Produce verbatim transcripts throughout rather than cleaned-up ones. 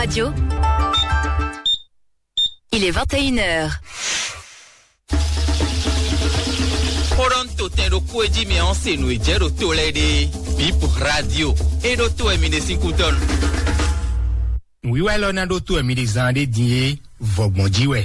Radio. Il est vingt et une heures. Toronto tendo kueji mi anse no ejero to lede Bip Radio e do to emine cinco ton. Oui ouais là do to emine zande die vogbonjiwe.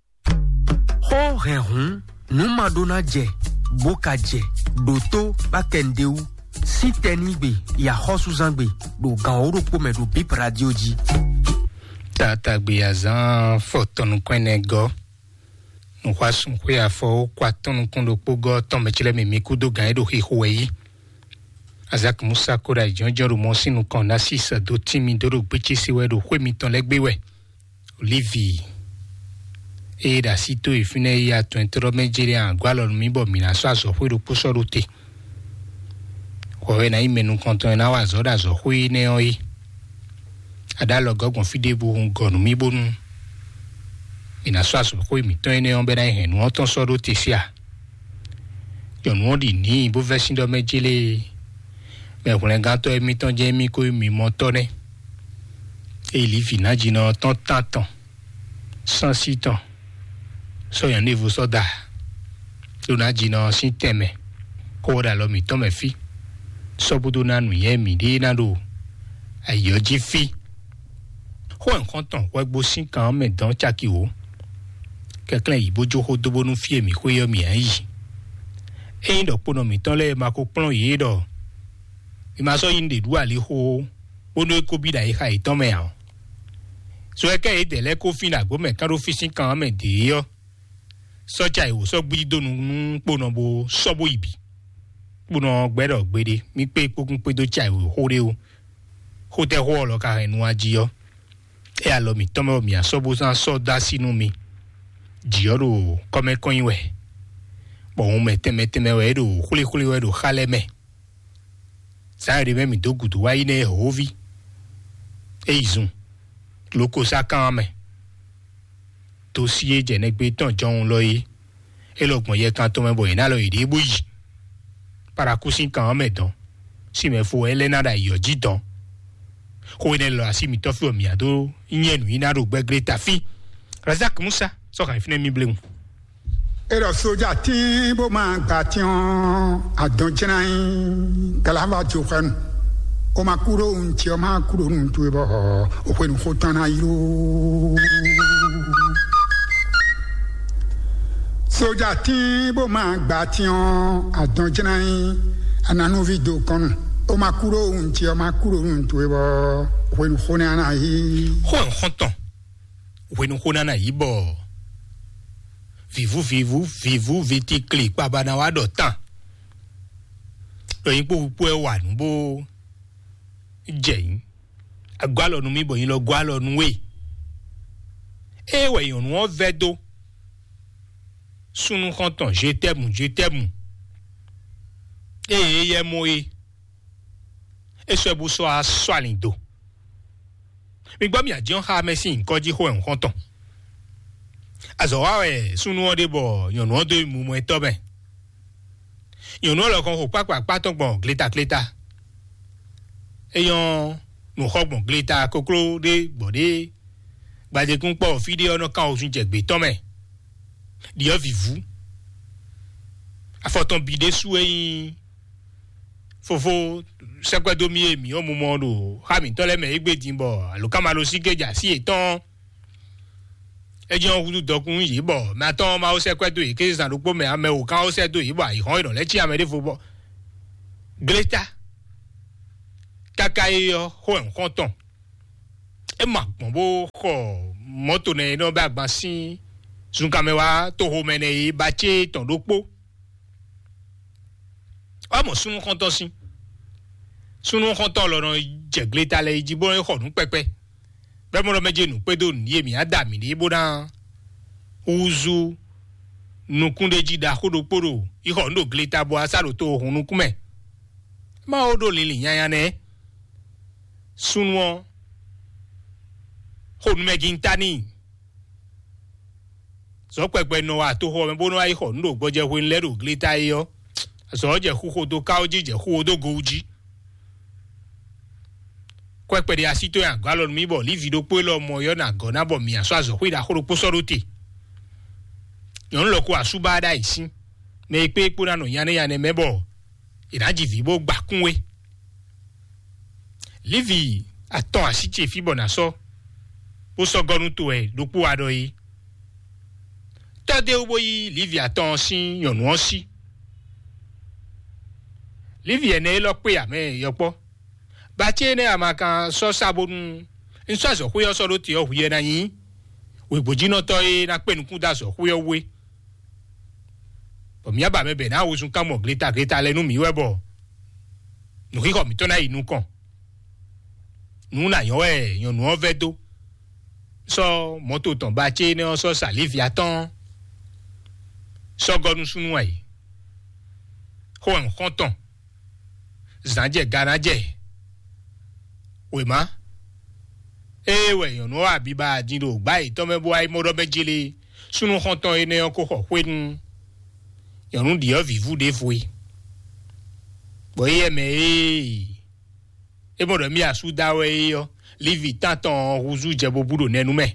Ho rehun nu madona je boka je doto bakendeu si tenigbe ya hosu zangbe do gan oropo me do Bip Radio ji. Tata gbe azan foton kwenego. Nous croisons que à fort quoi ton kondo pogo tombe chile me mikudo gan do hihuei azak musa kora jonjoro mo sinu kan na sisa do timi do gbechi siwe do hwemi ton legbewe Olivi e da sito ifine ya twenty mejere an gwalo mi bo mi na so aso hwe do puso rote ko we na imenu konton na wa zo da zo hwe ne oi adalo gogun fidebu hun gonu mi bonu ina so aso ko mi ton ene on be na hen won ton so do tisia yo no di ni bo version do mejele me ko len gato e mi ton je mi ko mi motone e li fina jina ton tanton sans siton so yan niveau so da do na jina sin teme ko da lo mi ton me fi so budu na nu ye mi de na do ayo ji fi ho en konton wa gbo sin kan me dan chaki o quelqu'un yi bojo ho dobo nu fie mi koyo mi ayi e ndo pono mi ton le ma ko plon yi do i ma so yin de du ale ho ono ko bi da yi ha iton me an so e ke e de le ko fin agbo me kan ro fisin kan me de yo so ja iwo so gbi do nu pono bo so bo ibi pono gbedo gbede mi pe pogun pe do ja iwo ho re o ho te ho lo ka enu aji yo e alo mi ton me mi aso bo san so da sinu mi Dioro come coinwe bon mete mete me wedo khuli khuli wedo khaleme sa ribe mi do gudu wa ine hovi e izun loko sa kan me to sie je ne gbe ton jon lo yi e logbon ye kan to me bo ina lo ide boyi para kusin kan me don si me fo elena da yo jidon ko ine lo asimi to fi omi ado yenu ina ro gbe greta fi Razak Musa so kan fine mi blemu ero soja tin bo ma gation adon jenain kala va jokan o ma kuro unti o ma kuro untu bo o pen khotana iro soja tin bo ma gation adon jenain ananu video kon o ma kuro unti o ma kuro untu bo o pen khonana yi khon khonton o pen khonana yi bo Vivu, vivu, vivu, viti klik, baba na wado tan. Lo yin po po e wa nu bo jeyin. Agwalo nu mi bo yin lo gwalo nu we. E we yon nu o vedo. Sunu konton, je t'aime, je t'aime. E e ye mo e. E so bu so a swalindo. Mi gba mi ajon ha mesi nko ji ho en konton. Azowawe sunu ode bo yonu ode mu mo etobe yonu lo kon ho papa paton gbon glita glita eyon nu hogbon glita kokro de gbode gbaje kun po video no kan osun jegbe tome di o vivu afoton bide su eyin fofo sekwedo mi emi o mu mo do ha mi tole me egbe dinbo alokama lo sigeja si etan ejon hudu dokun yi bo ma ton ma o se kwedo yi ke san rupo me ame o kan o se do yi bo yi hon iran le chi amede fo bo gleta kaka yo ho en konton e ma gbon bo ko moto ne no ba gba sin sun kamewa to ho mene yi ba che ton dopo o mo sunu konton sin sunu konton lo je gleta le ji bo ho nu pepe Bemo lo meje nu pedo ni emi adami ni bodan uzu nukunde jida kodo poro iho ndo glita bo asaro to hunu kume ma odo lili yanya ne sunwo honu megintani so pepe no wa to ho me bono ai ho ndo gboje ho nlero glita yo so je huho do ka oji je huho do goji Kwa pede asito ya galo mi bo li video po lo mo yo na go na bo mi aso azo hui da horo po sorote. Yon lo ko asuba da isi. Me pe po na no yane yane mebo. Iraji vibo gba kunwe. Livi aton asite fi bona so. Po so gonu to e do po ado yi. Tade obo yi livi aton si yon won si. Livi ene lo pe ame yopo. Bache ne amaka so sabonu nso so huyo so loti o huye na yin we bojino to e na pe nku da so huyo we bo mi aba me be na wo sun kan mo glita glita lenu mi webo nu ki ko mi to na inu kan nu na yo e yon nu ovedo so moto ton bache ne so salivia ton so gonu sunu ai ho en konton zanje garaje we ma ewe yon wa bi ba diro gba ito mebo ai modo bejele sunu konton ene ko ho hwen yon di o vivu de fwe boye me e modo mi asu dawe yo livi tanton ruzu jebo budo nenu me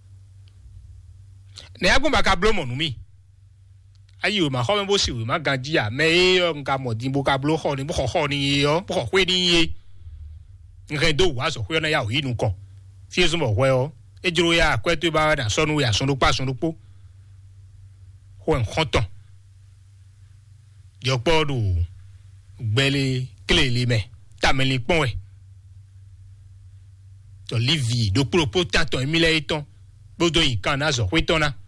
ne agun ba ka blomo nu mi ayi o ma ho me bo si we ma ganji ya me yo nka modin bo ka blo ho ni bo ho ni yo bo ho hwe ni ye Ngendo wa so huyo na ya inu kon. Fie so mo hwe o. Ejiro ya kwetu ba na so nu ya so nu pa so nu po. Ho en konton. Yo podu gbele klele me. Tameli pon we. To livi do propo tanton emile iton. Bodo yin kan na so hwe ton na.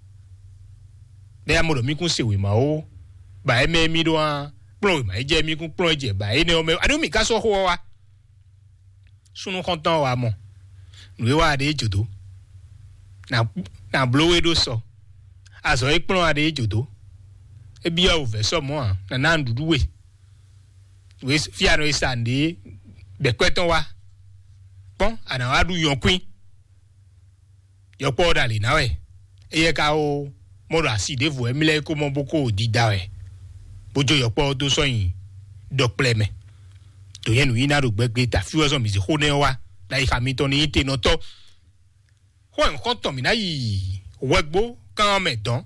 De amodo mi kun se we ma o. Ba e me mi do an. Plon ma e je mi kun plon je ba e ne o me. Adu mi ka so ho wa. Sunu kontan wa mo nwe wa de jodo na na blowe do so aso e plon ade jodo e bia o ve so mo an na na ndudu we we fia no isande be kweton wa pon ana wa du yon kwin yo po dali na we e ye ka o mo ra si de vo emile ko mo boko di da we bojo yo po do so yin dokple me to yenu ina do gbegbe ta fi ozo mi se ho ne wa la i hamilton ni te no to ho en konton mi na yi wegbo kan me don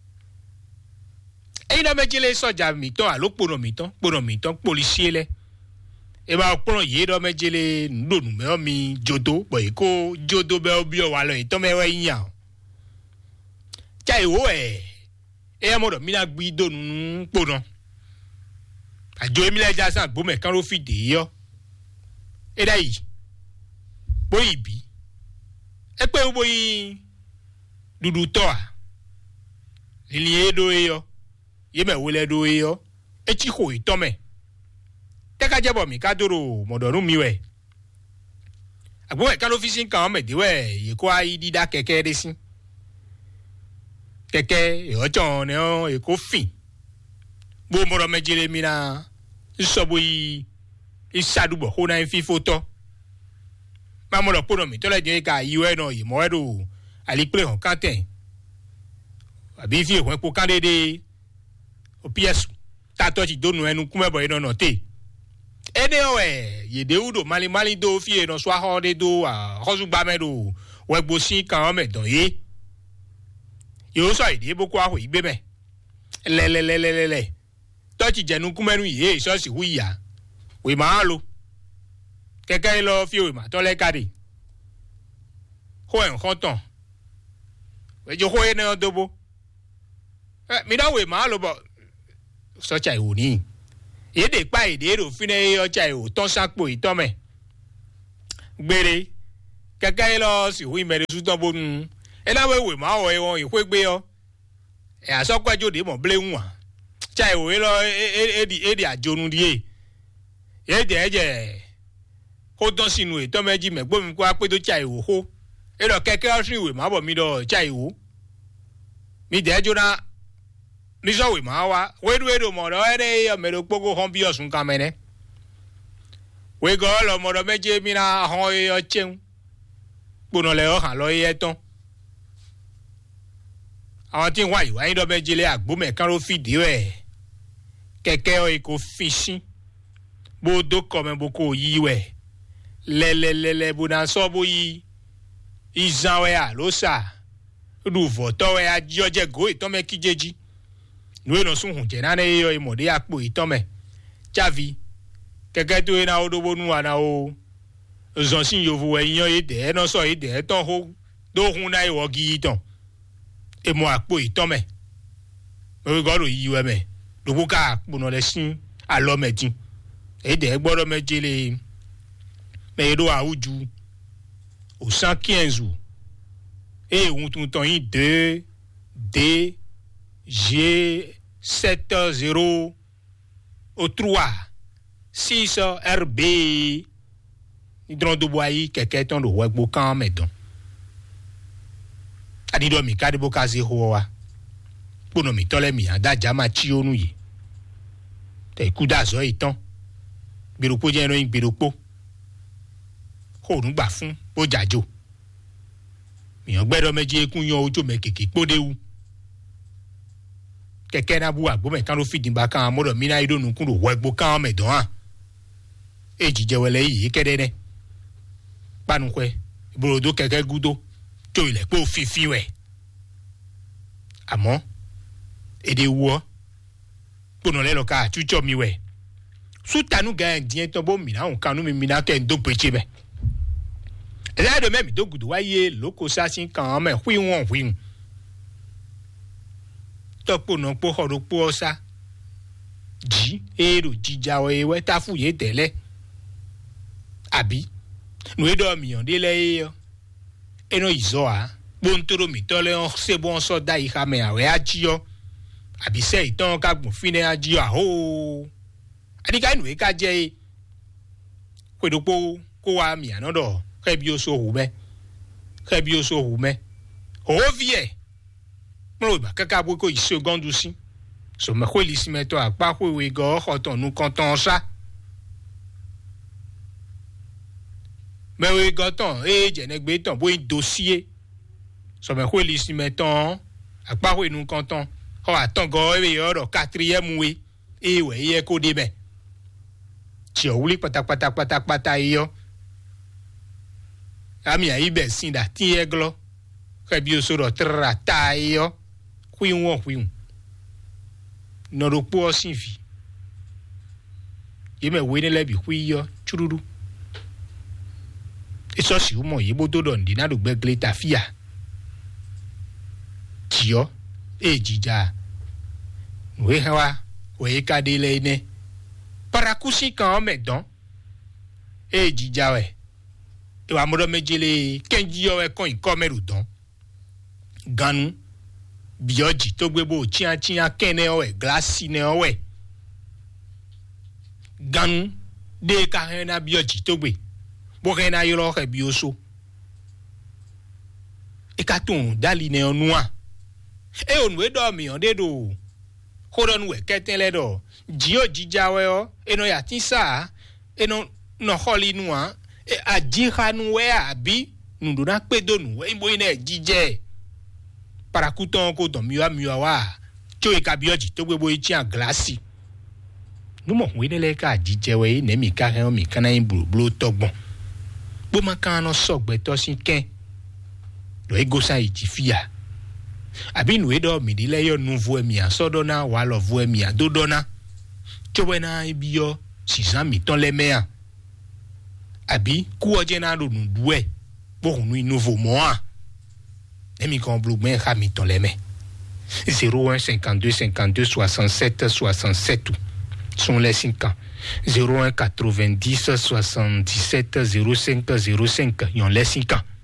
e ina mejele soja mi ton alopo mi ton poro mi ton policie le e ba poro ye do mejele ndonu me o mi jodo bo e ko jodo be obi o wa lo iton me we yin o chai wo e e amodo mi na gbi donu poro ajo emile jasan gbo me kan ro fide yo e dai boyi bi e pe boyi dudu to a lili edo yo ye me wole do yo e chi ho ito me te ka jebo mi ka doro modorun mi we agbo me kan ro fisin kan me de we ye ko ai di da keke de sin keke yo chon ne o e ko fin bo moro mejele mi na isobo yi isadubo ho na fi foto ma mo lo pono mi to le je ka iwe no yi mo edo ali pre hon kanten abi fi ehun epo kan dede o ps ta to ti donu enu kumebo ino no te ene o e yede udo mali mali do fi eno so ho de do a hozu gba medo wegbo sin kan me don ye yo so ide boko aho igbe me le le le le le Tochi jenu kumenu ye so si huya we ma lo keke lo fi we ma to le kade ho en konton we jo ho ene odobo eh mi da we ma lo bo so chai oni e de pa ide ro fi ne o chai o ton sapo iton me gbere keke lo si hui mere su ton bonu e la we we ma o e won ihwegbe yo e asokwajo de mo ble nwa chai we lo edi edi ajonu die ye de eje ko don sinu e to meji me gbo mi ko ape to chai wo ho e lo keke osin we ma bo mi do chai wo mi de jona ni so we ma wa we du edo mo do ere yo me do pogo hon bi osun kamene we go lo mo do meje mi na hon yo cheun gbono le o han lo ye ton àwọn tí wá ìwà yín dọ́bẹ́ jílé àgbómẹ̀ kan ló fìdí rẹ̀ kẹ̀kẹ́ ọ̀ èkó fìsín bó dókọ̀ mẹ́ bó kó yí wẹ̀ le le le le bonan so boyi izan we a lo sa du voto we a joje go iton me kijeji nu e no sun hun je na ne yo imode apo iton me chavi keke to na odobonu ana o zonsin yovu we yan e de no so e de ton ho do hun na iwo gi iton e mo apo iton me o go ro yi we me do ka apo no le sin alo medin e de gboro mejele me do auju au cent quinze et on tout en deux D G sept zéro au trois six R B ni dron do boyi keke ton do wegbo kan medon ani do mi kade bo kaze ho wa pono mi tole mi ada jama chi onu yi te kuda zo itan biropo je no yin biropo ko nu gba fun o jajo mi on gbedo meji ekun yan ojo me keke podewu keke na bu agbo me kan ro fidin ba kan modo mi na idonu kun ro wegbo kan medon han ejije wele yi kedene panu kwe iborodo keke gudo to ile po fifi we àmọ́ èdè wo pono le lo ka chucho mi we sutanu ga dien to bo mi na on kanu mi mi na ke ndo peche be la de même do gudu wa ye loko sa sin kan me hui won hui to pono po horo po sa ji ero jija we we ta fu ye tele abi nu edo mi on de le yo eno izo a bontoro mi tole on se bon so da i ha me awe ajio abi se iton ka gbon fine ajio a ho adika nu e ka je kwedopo ko wa mi anodo kebi o so hu me kebi o so hu me o vie mo ba kaka bo ko isegondu si so me ko lisi me to apa ko we go hoton nu konton sa me we go ton e je ne gbe ton bo dossier so me ko lisi me ton apa ko nu konton ho atan go e yo quatrième we e we ye ko de be ti o wuli patapata patapata yo ami ayi be sin da ti eglo kebi o so ro trata yo hui won hui no ro po sin fi ye me we ne lebi hui yo chururu eso si umo ye bodo don di na do gbegle ta fia ti yo e jija we hawa we ka de le ne parakusi kan me don e jija we e wa modo mejele kenji yo e kon ikomeru don ganu bioji to gbebo chian chian kene o e glasi ne o we ganu de ka hena bioji to gbe bo hena yoro ke bioso e ka ton dali ne onua e onu e do mi on de do koron we keten le do jio jija we o e no ya tin sa e no no holi nua e ajira nu we abi nu do na pedo nu we bo ina jije parakuton ko don miwa miwa wa cho e ka bioji to gbebo ichi an glasi nu mo we ne le ka jije we ne mi ka han mi kana in blo togbon bo ma kan no sogbe to sin ken do e go sa iji fia abi nu e do mi di le yo nu vo mi asodona wa lo vo mi adodona chowe na ibio sisan mi ton le mea abi ku oje na do nu duwe bo nu nouveau mois emi kon blogmen ha mi ton le me zéro un cinquante-deux cinquante-deux soixante-sept soixante-sept sont les cinq ans zéro un quatre-vingt-dix soixante-dix-sept zéro cinq zéro cinq yon les cinq ans